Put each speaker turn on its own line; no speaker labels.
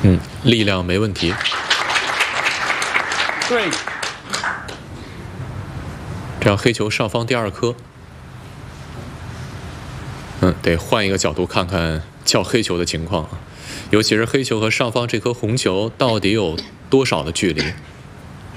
力量没问题。
对。
这样黑球上方第2颗。得换一个角度看看叫黑球的情况啊，尤其是黑球和上方这颗红球到底有多少的距离。